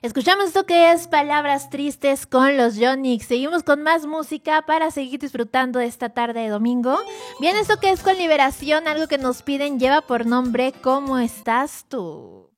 Escuchamos esto que es Palabras Tristes con los Yonix. Seguimos con más música para seguir disfrutando de esta tarde de domingo. Bien, esto que es con Liberación, algo que nos piden, lleva por nombre ¿Cómo estás tú?